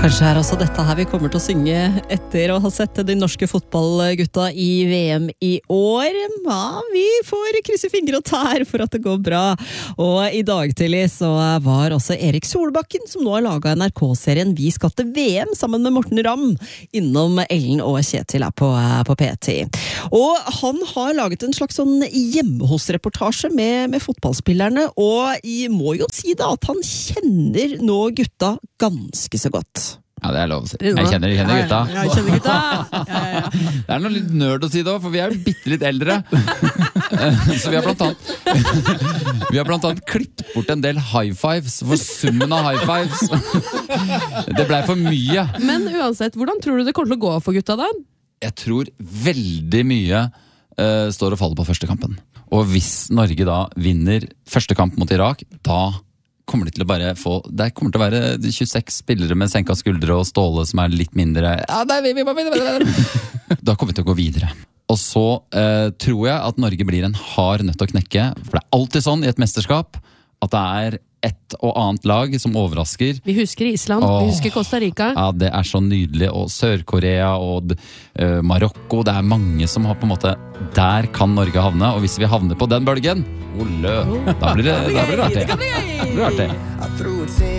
Kanskje er også dette her vi kommer til å synge etter å ha sett de norske fotballgutta i VM i år. Ja, vi får krysse fingre og tær for at det går bra. Og i dag tidlig så var også Erik Solbakken, som nå har laget NRK-serien Vi skal til VM sammen med Morten Ramm, innom Ellen og Kjetil her på PT. Og han har laget en slags sånn hjemme hos-reportasje med fotballspillerne, og jeg må jo si da at han kjenner nå gutta ganske så godt. Ja, det er lov å si. Jeg kjenner gutta. Ja, jeg kjenner gutta. Ja. Det er noe litt nerd å si det også, for vi er jo bitte litt eldre. Så vi har blant annet klippet bort en del high fives, for summen av high fives. Det ble for mye. Men uansett, hvordan tror du det kommer til å gå for gutta da? Jeg tror veldig mye står og faller på første kampen. Og hvis Norge da vinner første kamp mot Irak, da kommer de til å bare få, det kommer til å være 26 spillere med senka skuldre og Ståle som er litt mindre. Ja, nei, vi må vinne. Da kommer vi til å gå videre. Og så tror jeg at Norge blir en hard nøtt å knekke, for det er alltid sånn i et mesterskap at det er et og annet lag som overrasker. Vi husker Island, vi husker Costa Rica. Ja, det er så nydelig. Og Sør-Korea og Marokko, det er mange som har på en måte, der kan Norge havne, og hvis vi havner på den bølgen, da blir det artig. Det kan bli gøy! Det blir artig.